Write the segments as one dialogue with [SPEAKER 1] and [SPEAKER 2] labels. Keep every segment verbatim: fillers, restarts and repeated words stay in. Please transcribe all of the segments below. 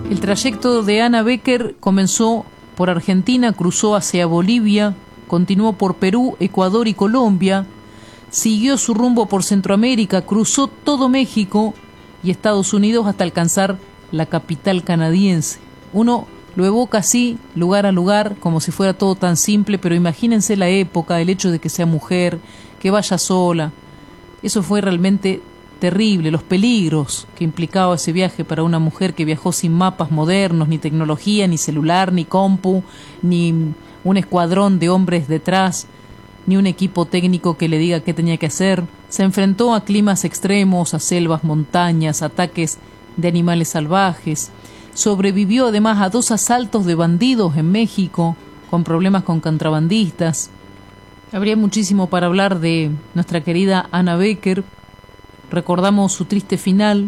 [SPEAKER 1] El trayecto de Ana Becker comenzó por Argentina, cruzó hacia Bolivia, continuó por Perú, Ecuador y Colombia, siguió su rumbo por Centroamérica, cruzó todo México y Estados Unidos hasta alcanzar la capital canadiense. Uno lo evoca así, lugar a lugar, como si fuera todo tan simple, pero imagínense la época, el hecho de que sea mujer, que vaya sola. Eso fue realmente terrible, los peligros que implicaba ese viaje para una mujer que viajó sin mapas modernos, ni tecnología, ni celular, ni compu, ni un escuadrón de hombres detrás, ni un equipo técnico que le diga qué tenía que hacer. Se enfrentó a climas extremos, a selvas, montañas, ataques de animales salvajes. Sobrevivió además a dos asaltos de bandidos en México, con problemas con contrabandistas. Habría muchísimo para hablar de nuestra querida Ana Becker. Recordamos su triste final.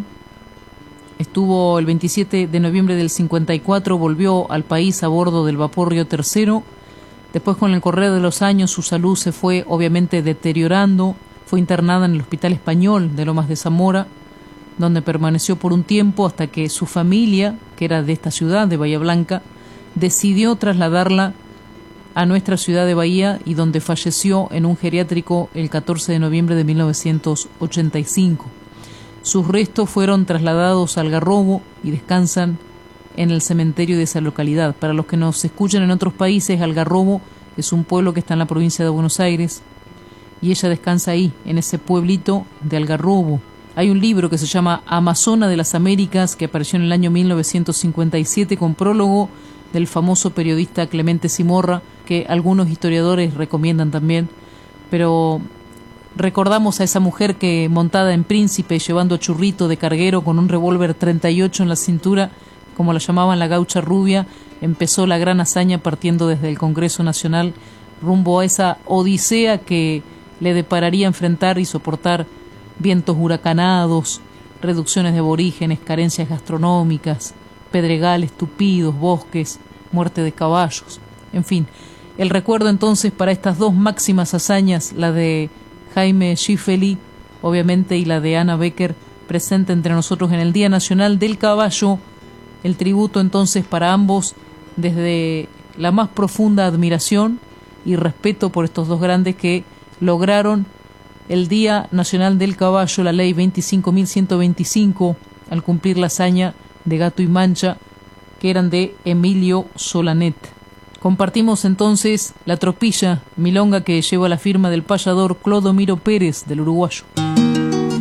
[SPEAKER 1] Estuvo el veintisiete de noviembre del cincuenta y cuatro, volvió al país a bordo del vapor Río Tercero. Después, con el correr de los años, su salud se fue obviamente deteriorando. Fue internada en el Hospital Español de Lomas de Zamora, donde permaneció por un tiempo hasta que su familia, que era de esta ciudad, de Bahía Blanca, decidió trasladarla a nuestra ciudad de Bahía, y donde falleció en un geriátrico el catorce de noviembre de mil novecientos ochenta y cinco. Sus restos fueron trasladados a Algarrobo y descansan en el cementerio de esa localidad. Para los que nos escuchan en otros países, Algarrobo es un pueblo que está en la provincia de Buenos Aires, y ella descansa ahí, en ese pueblito de Algarrobo. Hay un libro que se llama Amazona de las Américas, que apareció en el año mil novecientos cincuenta y siete, con prólogo del famoso periodista Clemente Simorra, que algunos historiadores recomiendan también. Pero recordamos a esa mujer que, montada en príncipe, llevando churrito de carguero con un revólver treinta y ocho en la cintura, como la llamaban la gaucha rubia, empezó la gran hazaña partiendo desde el Congreso Nacional rumbo a esa odisea que le depararía enfrentar y soportar vientos huracanados, reducciones de aborígenes, carencias gastronómicas, pedregales tupidos, bosques, muerte de caballos, en fin. El recuerdo entonces para estas dos máximas hazañas, la de Jaime Schiavelli, obviamente, y la de Ana Becker, presente entre nosotros en el Día Nacional del Caballo. El tributo entonces para ambos desde la más profunda admiración y respeto por estos dos grandes que lograron el Día Nacional del Caballo, la ley veinticinco mil ciento veinticinco, al cumplir la hazaña de Gato y Mancha, que eran de Emilio Solanet. Compartimos entonces la tropilla milonga que lleva la firma del payador Clodomiro Pérez, del uruguayo.